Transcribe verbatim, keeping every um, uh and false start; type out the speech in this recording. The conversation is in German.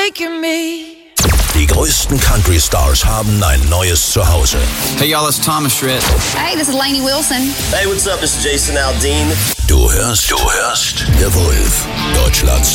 Die größten Country-Stars haben ein neues Zuhause. Hey y'all, it's Thomas Schritt. Hey, this is Lainey Wilson. Hey, what's up? This is Jason Aldean. Du hörst, du hörst The Wolf, Deutschlands